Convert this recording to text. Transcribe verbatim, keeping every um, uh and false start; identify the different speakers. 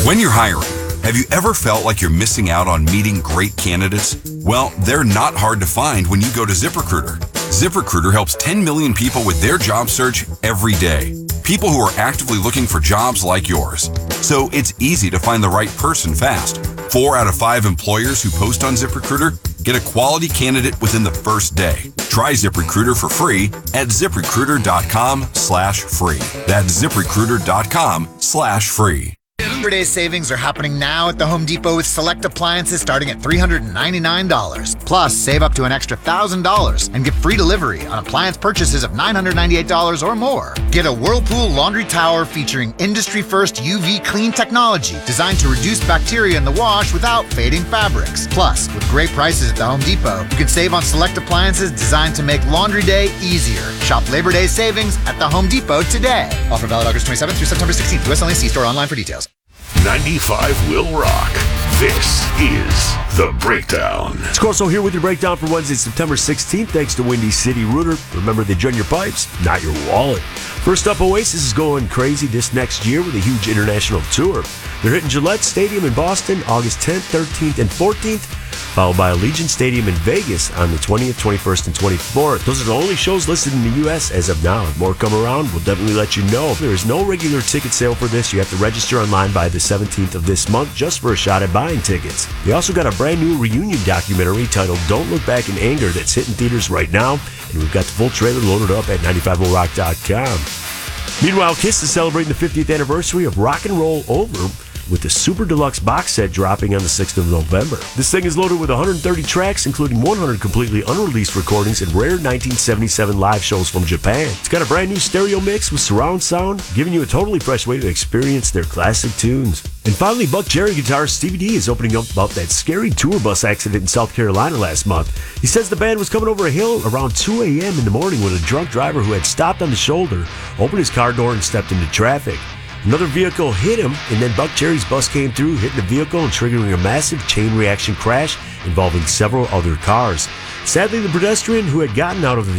Speaker 1: When you're hiring, have you ever felt like you're missing out on meeting great candidates? Well, they're not hard to find when you go to ZipRecruiter. ZipRecruiter helps ten million people with their job search every day. People who are actively looking for jobs like yours. So it's easy to find the right person fast. Four out of five employers who post on ZipRecruiter get a quality candidate within the first day. Try ZipRecruiter for free at ZipRecruiter.com slash free. That's ZipRecruiter.com slash free.
Speaker 2: Labor Day savings are happening now at the Home Depot with select appliances starting at three hundred ninety-nine dollars. Plus, save up to an extra one thousand dollars and get free delivery on appliance purchases of nine hundred ninety-eight dollars or more. Get a Whirlpool laundry tower featuring industry-first U V clean technology designed to reduce bacteria in the wash without fading fabrics. Plus, with great prices at the Home Depot, you can save on select appliances designed to make laundry day easier. Shop Labor Day savings at the Home Depot today. Offer valid August twenty-seventh through September sixteenth. U S only. See store online for details.
Speaker 3: ninety-five will rock. This is The Breakdown.
Speaker 4: It's Corso here with your breakdown for Wednesday, September sixteenth. Thanks to Windy City Rooter. Remember, they join your pipes, not your wallet. First up, Oasis is going crazy this next year with a huge international tour. They're hitting Gillette Stadium in Boston August tenth, thirteenth, and fourteenth, followed by Allegiant Stadium in Vegas on the twentieth, twenty-first, and twenty-fourth. Those are the only shows listed in the U S as of now. If more come around, we'll definitely let you know. There is no regular ticket sale for this. You have to register online by the seventeenth of this month just for a shot at buying tickets. They also got a brand new reunion documentary titled Don't Look Back in Anger that's hitting theaters right now, and we've got the full trailer loaded up at ninety-five will rock dot com. Meanwhile, Kiss is celebrating the fiftieth anniversary of Rock and Roll Over with the Super Deluxe box set dropping on the sixth of November. This thing is loaded with one hundred thirty tracks, including one hundred completely unreleased recordings and rare nineteen seventy-seven live shows from Japan. It's got a brand new stereo mix with surround sound, giving you a totally fresh way to experience their classic tunes. And finally, Buckcherry guitarist Stevie D is opening up about that scary tour bus accident in South Carolina last month. He says the band was coming over a hill around two a.m. in the morning when a drunk driver who had stopped on the shoulder opened his car door and stepped into traffic. Another vehicle hit him, and then Buckcherry's bus came through, hitting the vehicle and triggering a massive chain reaction crash involving several other cars. Sadly, the pedestrian who had gotten out of the